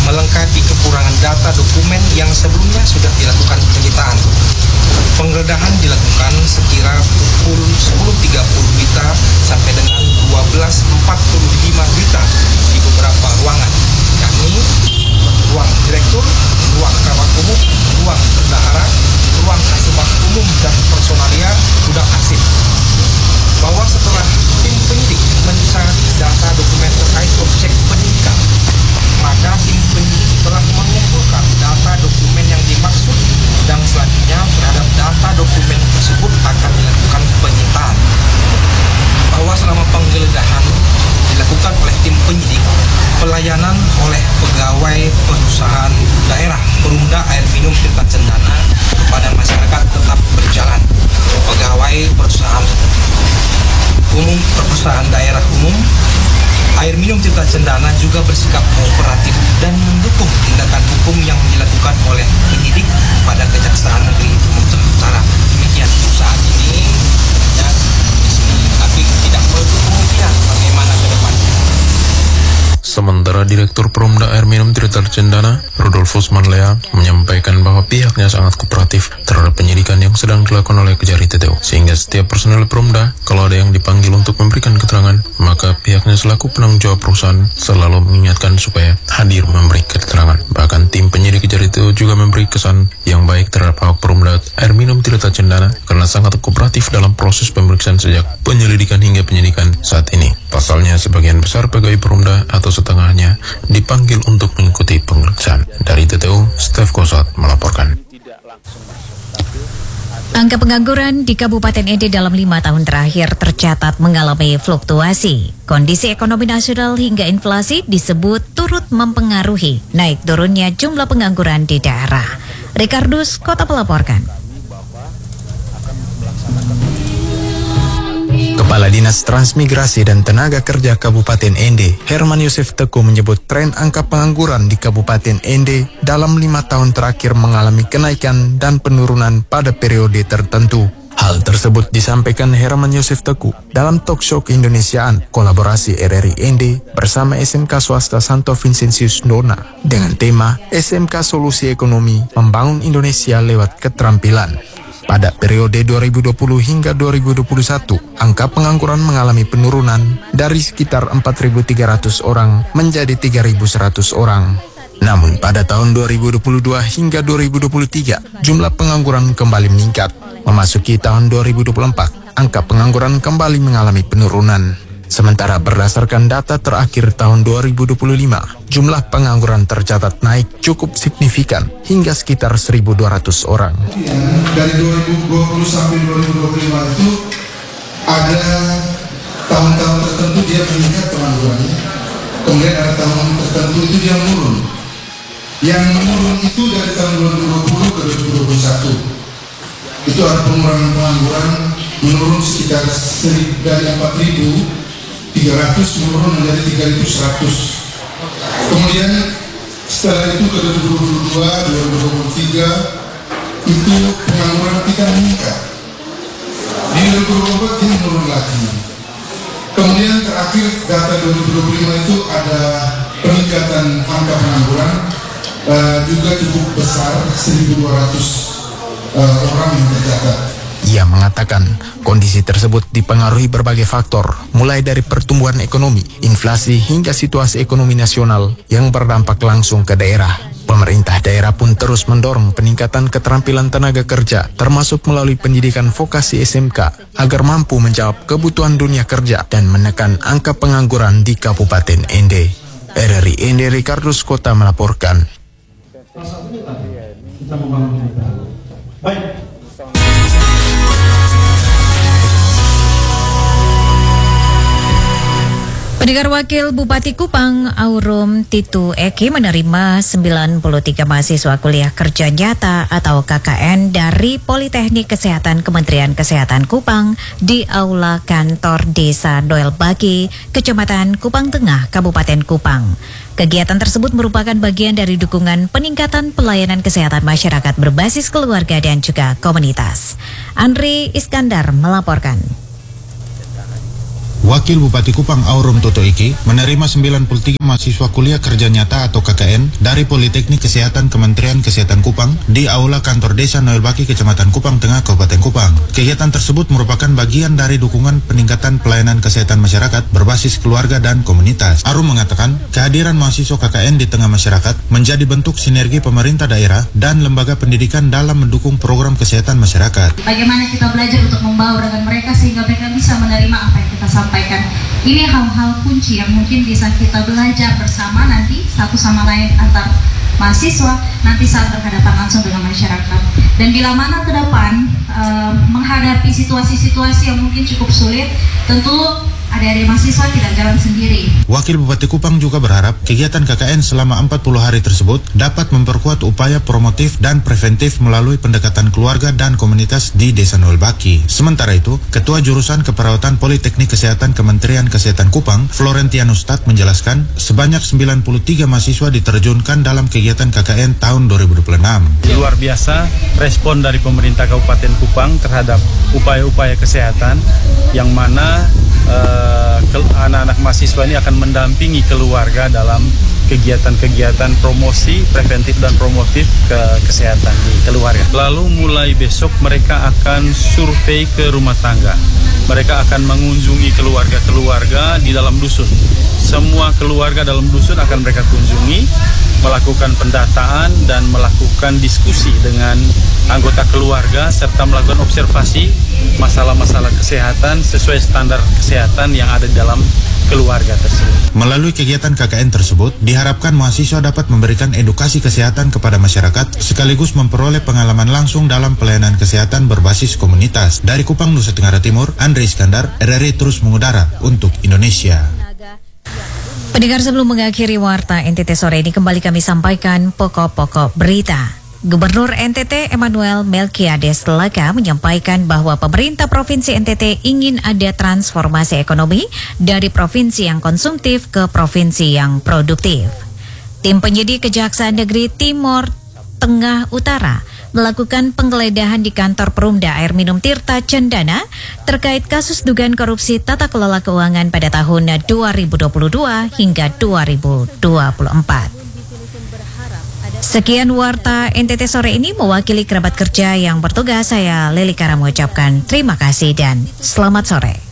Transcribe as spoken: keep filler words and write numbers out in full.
melengkapi kekurangan data dokumen yang sebelumnya sudah dilakukan penyitaan. Penggeledahan dilakukan sekira pukul sepuluh tiga puluh W I B sampai dengan dua belas empat puluh lima W I B di beberapa ruangan, yakni ruang direktur, ruang kawat umum, ruang bendahara, ruang kasubag umum dan personalia gudang arsip. Bahwa setelah tim penyidik mencari data dokumen terkait objek penyidikan, maka tim penyidik telah mengumpulkan data dokumen yang dimaksud dan selanjutnya terhadap data dokumen tersebut akan dilakukan penyitaan. Bahwa selama penggeledahan dilakukan oleh tim penyidik, pelayanan oleh pegawai perusahaan daerah Perumda Air Minum Tirta Cendana kepada masyarakat tetap berjalan. Pegawai perusahaan umum perusahaan daerah umum Air Minum Tirta Cendana juga bersikap kooperatif dan mendukung tindakan hukum yang dilakukan oleh penyidik pada Kejaksaan Negeri Sumatera Utara. Demikian saat ini ya, tapi tidak menutup kemungkinan bagaimana ke depan. Sementara Direktur Perumda Air Minum Tirta Cendana, Rudolfus Manlea, menyampaikan bahwa pihaknya sangat kooperatif terhadap penyidikan yang sedang dilakukan oleh Kejari T T O, sehingga setiap personel Perumda, kalau ada yang dipanggil untuk memberikan keterangan, maka pihaknya selaku penanggung jawab perusahaan selalu mengingatkan supaya hadir memberi keterangan. Bahkan tim penyidik Kejari T T O juga memberi kesan yang baik terhadap awak Perumda Air Minum Tirta Cendana karena sangat kooperatif dalam proses pemeriksaan sejak penyelidikan hingga penyidikan saat ini. Pasalnya, sebagian besar pegawai Perumda atau setengahnya dipanggil untuk mengikuti pemeriksaan. Dari T T O, Stef Kosat melaporkan. Angka pengangguran di Kabupaten Ende dalam lima tahun terakhir tercatat mengalami fluktuasi. Kondisi ekonomi nasional hingga inflasi disebut turut mempengaruhi naik turunnya jumlah pengangguran di daerah. Ricardus Kota melaporkan. Kepala Dinas Transmigrasi dan Tenaga Kerja Kabupaten Ende, Herman Yosef Teguh menyebut tren angka pengangguran di Kabupaten Ende dalam lima tahun terakhir mengalami kenaikan dan penurunan pada periode tertentu. Hal tersebut disampaikan Herman Yosef Teguh dalam talkshow keindonesiaan kolaborasi R R I Ende bersama S M K swasta Santo Vincentius Nona dengan tema S M K Solusi Ekonomi Membangun Indonesia Lewat Keterampilan. Pada periode dua ribu dua puluh hingga dua ribu dua puluh satu, angka pengangguran mengalami penurunan dari sekitar empat ribu tiga ratus orang menjadi tiga ribu seratus orang. Namun pada tahun dua ribu dua puluh dua hingga dua ribu dua puluh tiga, jumlah pengangguran kembali meningkat. Memasuki tahun dua ribu dua puluh empat, angka pengangguran kembali mengalami penurunan. Sementara berdasarkan data terakhir tahun dua ribu dua puluh lima, jumlah pengangguran tercatat naik cukup signifikan hingga sekitar seribu dua ratus orang. Dari dua ribu dua puluh sampai dua ribu dua puluh lima itu ada tahun-tahun tertentu dia meningkat penganggurannya, kemudian ada tahun tertentu itu dia menurun. Yang menurun itu dari tahun dua ribu dua puluh ke dua ribu dua puluh satu itu ada pengurangan pengangguran menurun sekitar dari empat ribu tiga ratus menurun menjadi tiga ribu seratus. Kemudian setelah itu ke dua ribu dua puluh dua, dua ribu dua puluh tiga itu pengangguran kita meningkat. Di dua ribu dua puluh empat ini menurun lagi. Kemudian terakhir data dua ribu dua puluh lima itu ada peningkatan angka pengangguran uh, juga cukup besar, seribu dua ratus uh, orang yang tercatat. Ia mengatakan kondisi tersebut dipengaruhi berbagai faktor, mulai dari pertumbuhan ekonomi, inflasi hingga situasi ekonomi nasional yang berdampak langsung ke daerah. Pemerintah daerah pun terus mendorong peningkatan keterampilan tenaga kerja, termasuk melalui pendidikan vokasi S M K, agar mampu menjawab kebutuhan dunia kerja dan menekan angka pengangguran di Kabupaten Ende. R R I Ende, Ricardus Kota melaporkan. Baik. Pendengar, Wakil Bupati Kupang Aurum Titu Eki menerima sembilan puluh tiga mahasiswa kuliah kerja nyata atau K K N dari Politeknik Kesehatan Kementerian Kesehatan Kupang di Aula Kantor Desa Doel Baki, Kecamatan Kupang Tengah, Kabupaten Kupang. Kegiatan tersebut merupakan bagian dari dukungan peningkatan pelayanan kesehatan masyarakat berbasis keluarga dan juga komunitas. Andri Iskandar melaporkan. Wakil Bupati Kupang Aurum Toto Eki menerima sembilan puluh tiga mahasiswa mahasiswa kuliah kerja nyata atau K K N dari Politeknik Kesehatan Kementerian Kesehatan Kupang di Aula Kantor Desa Noel Baki, Kecamatan Kupang Tengah, Kabupaten Kupang. Kegiatan tersebut merupakan bagian dari dukungan peningkatan pelayanan kesehatan masyarakat berbasis keluarga dan komunitas. Arum mengatakan, kehadiran mahasiswa K K N di tengah masyarakat menjadi bentuk sinergi pemerintah daerah dan lembaga pendidikan dalam mendukung program kesehatan masyarakat. Bagaimana kita belajar untuk membaur dengan mereka sehingga mereka bisa menerima apa yang kita sampaikan. Ini hal-hal kunci yang mungkin bisa kita belajar bersama nanti satu sama lain antar mahasiswa nanti saat berhadapan langsung dengan masyarakat. Dan bila mana ke depan uh, menghadapi situasi-situasi yang mungkin cukup sulit, tentu adik-adik mahasiswa tidak jalan sendiri. Wakil Bupati Kupang juga berharap kegiatan K K N selama empat puluh hari tersebut dapat memperkuat upaya promotif dan preventif melalui pendekatan keluarga dan komunitas di Desa Noel Baki. Sementara itu, Ketua Jurusan Keperawatan Politeknik Kesehatan Kementerian Kesehatan Kupang, Florentianus Tat, menjelaskan sebanyak sembilan puluh tiga mahasiswa diterjunkan dalam kegiatan K K N tahun dua ribu dua puluh enam. Luar biasa respon dari pemerintah Kabupaten Kupang terhadap upaya-upaya kesehatan yang mana Uh, anak-anak mahasiswa ini akan mendampingi keluarga dalam kegiatan-kegiatan promosi, preventif dan promotif ke kesehatan di keluarga. Lalu mulai besok mereka akan survei ke rumah tangga. Mereka akan mengunjungi keluarga-keluarga di dalam dusun. Semua keluarga dalam dusun akan mereka kunjungi, melakukan pendataan dan melakukan diskusi dengan anggota keluarga serta melakukan observasi masalah-masalah kesehatan sesuai standar kesehatan yang ada di dalam keluarga tersebut. Melalui kegiatan K K N tersebut, diharapkan mahasiswa dapat memberikan edukasi kesehatan kepada masyarakat sekaligus memperoleh pengalaman langsung dalam pelayanan kesehatan berbasis komunitas. Dari Kupang, Nusa Tenggara Timur, Andre Iskandar, R R I terus mengudara untuk Indonesia. Pendengar, sebelum mengakhiri warta N T T sore ini, kembali kami sampaikan pokok-pokok berita. Gubernur N T T Emmanuel Melkiades Laka menyampaikan bahwa pemerintah Provinsi N T T ingin ada transformasi ekonomi dari provinsi yang konsumtif ke provinsi yang produktif. Tim penyidik Kejaksaan Negeri Timur Tengah Utara melakukan penggeledahan di kantor Perumda Air Minum Tirta Cendana terkait kasus dugaan korupsi tata kelola keuangan pada tahun dua ribu dua puluh dua hingga dua ribu dua puluh empat. Sekian warta N T T sore ini, mewakili kerabat kerja yang bertugas, saya Leli Kara mengucapkan terima kasih dan selamat sore.